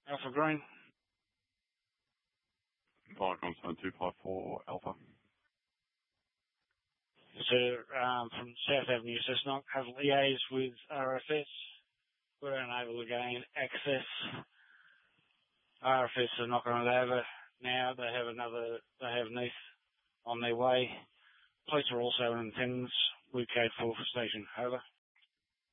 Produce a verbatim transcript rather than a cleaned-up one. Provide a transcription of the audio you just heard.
Alpha Green. Viacom seven two five four Alpha. So, um, from South Avenue Cessnock, have liaised with R F S. We're unable to gain access. R F S are knocking it over now. They have another, they have Neath on their way. Police are also in attendance. We've code four for station. Over.